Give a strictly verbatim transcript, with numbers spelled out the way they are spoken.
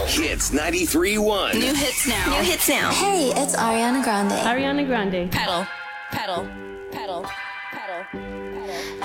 Hits ninety-three point one. New hits now. New hits now. Hey, it's Ariana Grande. Ariana Grande. Pedal, pedal, pedal, pedal, pedal.